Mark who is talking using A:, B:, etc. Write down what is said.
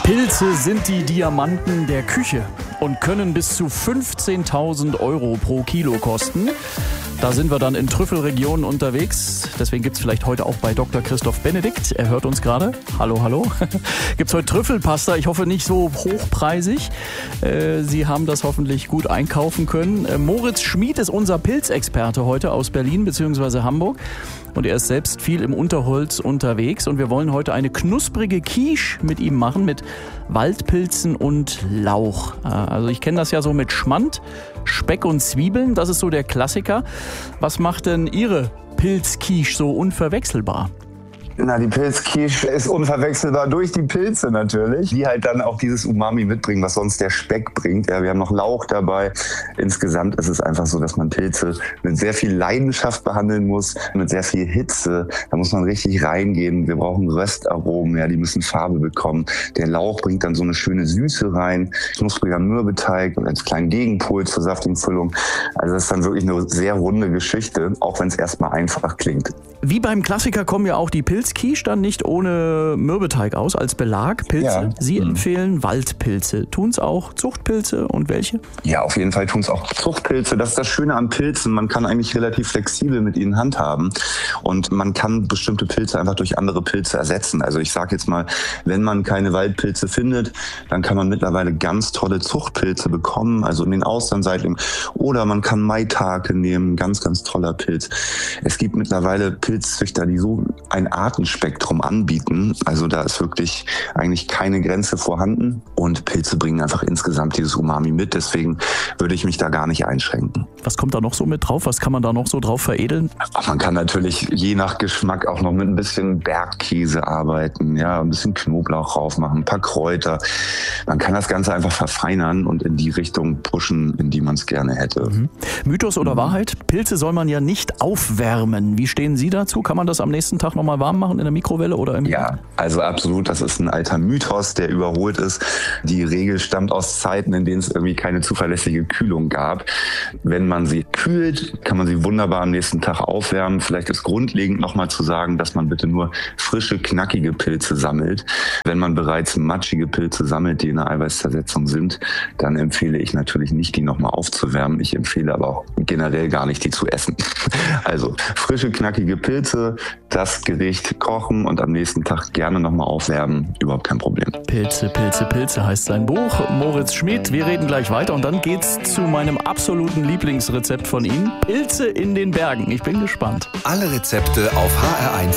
A: Pilze sind die Diamanten der Küche und können bis zu 15.000 € pro Kilo kosten. Da sind wir dann in Trüffelregionen unterwegs. Deswegen gibt es vielleicht heute auch bei Dr. Christoph Benedikt, er hört uns gerade, hallo, gibt es heute Trüffelpasta, ich hoffe nicht so hochpreisig. Sie haben das hoffentlich gut einkaufen können. Moritz Schmid ist unser Pilzexperte heute aus Berlin bzw. Hamburg. Und er ist selbst viel im Unterholz unterwegs. Und wir wollen heute eine knusprige Quiche mit ihm machen, mit Waldpilzen und Lauch. Also ich kenne das ja so mit Schmand, Speck und Zwiebeln. Das ist so der Klassiker. Was macht denn Ihre Pilzquiche so unverwechselbar?
B: Na, die Pilzquiche ist unverwechselbar durch die Pilze natürlich, die halt dann auch dieses Umami mitbringen, was sonst der Speck bringt. Ja, wir haben noch Lauch dabei. Insgesamt ist es einfach so, dass man Pilze mit sehr viel Leidenschaft behandeln muss, mit sehr viel Hitze. Da muss man richtig reingehen. Wir brauchen Röstaromen, ja, die müssen Farbe bekommen. Der Lauch bringt dann so eine schöne Süße rein. Knuspriger Mürbeteig und als kleinen Gegenpol zur saftigen Füllung. Also das ist dann wirklich eine sehr runde Geschichte, auch wenn es erstmal einfach klingt.
A: Wie beim Klassiker kommen ja auch die Pilzquiche dann nicht ohne Mürbeteig aus, als Belag. Pilze. Ja. Sie empfehlen Waldpilze. Tun es auch Zuchtpilze und welche?
B: Ja, auf jeden Fall tun es auch Zuchtpilze. Das ist das Schöne an Pilzen. Man kann eigentlich relativ flexibel mit ihnen handhaben. Und man kann bestimmte Pilze einfach durch andere Pilze ersetzen. Also ich sage jetzt mal, wenn man keine Waldpilze findet, dann kann man mittlerweile ganz tolle Zuchtpilze bekommen, also in den Austernseitling. Oder man kann Maitake nehmen, ganz, ganz toller Pilz. Es gibt mittlerweile Pilzzüchter, die so ein Artenspektrum anbieten. Also da ist wirklich eigentlich keine Grenze vorhanden. Und Pilze bringen einfach insgesamt dieses Umami mit. Deswegen würde ich mich da gar nicht einschränken.
A: Was kommt da noch so mit drauf? Was kann man da noch so drauf veredeln?
B: Man kann natürlich je nach Geschmack auch noch mit ein bisschen Bergkäse arbeiten, ja, ein bisschen Knoblauch raufmachen, ein paar Kräuter. Man kann das Ganze einfach verfeinern und in die Richtung pushen, in die man es gerne hätte.
A: Mythos oder Wahrheit? Pilze soll man ja nicht aufwärmen. Wie stehen Sie dazu? Kann man das am nächsten Tag nochmal warm machen in der Mikrowelle oder im...
B: Ja, also absolut. Das ist ein alter Mythos, der überholt ist. Die Regel stammt aus Zeiten, in denen es irgendwie keine zuverlässige Kühlung gab. Wenn man sie kühlt, kann man sie wunderbar am nächsten Tag aufwärmen. Vielleicht ist grundlegend nochmal zu sagen, dass man bitte nur frische, knackige Pilze sammelt. Wenn man bereits matschige Pilze sammelt, die in der Eiweißzersetzung sind, dann empfehle ich natürlich nicht, die nochmal aufzuwärmen. Ich empfehle aber auch generell gar nicht, die zu essen. Also frische, knackige Pilze, das Gericht kochen und am nächsten Tag gerne nochmal aufwärmen. Überhaupt kein Problem.
A: Pilze, Pilze, Pilze heißt sein Buch. Moritz Schmid, wir reden gleich weiter und dann geht's zu meinem absoluten Lieblingsrezept von Ihnen. Pilze in den Bergen. Ich bin gespannt.
C: Alle Rezepte auf hr1